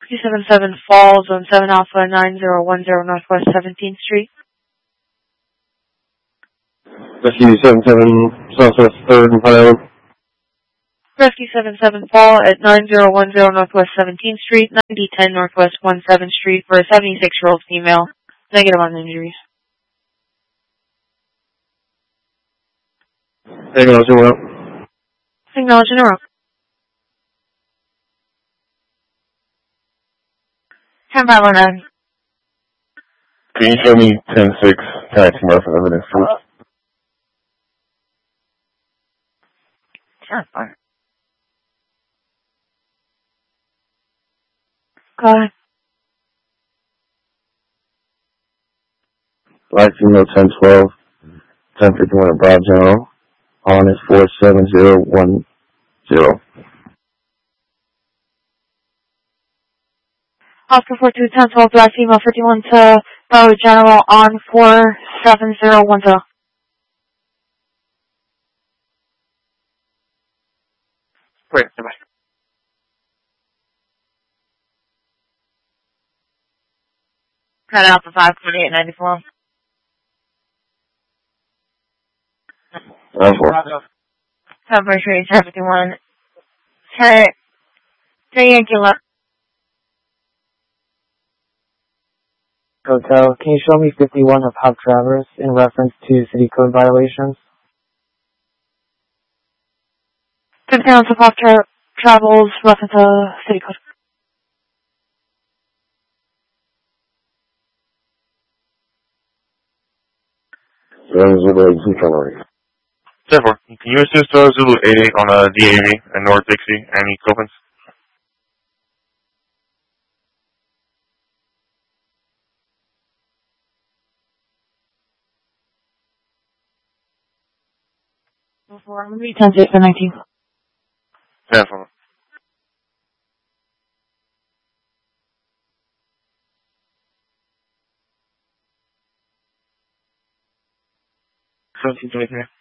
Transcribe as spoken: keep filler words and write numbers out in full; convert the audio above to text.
Rescue seven seven Fall, Zone seven Alpha, nine zero one zero Northwest seventeenth Street. Rescue seven seven Southwest third and Pine Island. Rescue seven seven Fall at nine zero one zero Northwest seventeenth Street, ninety ten Northwest seventeenth Street for a seventy-six-year-old female. Negative on injuries. Acknowledge in route. Acknowledge in a row. ten five oh nine. Can you show me ten six taxi reference evidence, please? Sure, fine. Go ahead. Black female ten twelve, ten fifty-one at Broad General. On is four seven zero one zero. Oscar four two ten twelve, Black female fifty-one to Broward General on four seven zero one zero. Great, bye. Cut out for five forty-eight ninety-four. That's four. Coverage rate seventy-one. Hey, three Yankee Hotel, can you show me fifty-one of Hop Traverse in reference to city code violations? fifty-one of Hop tra- Travels reference to city code. Zulu eight two January. ten four. Can you assist uh, Zulu eight eight on uh, D A V and North Dixie and East Copens? Before, I'm going to be ten six and nineteen. ten four. seventeen twenty-three.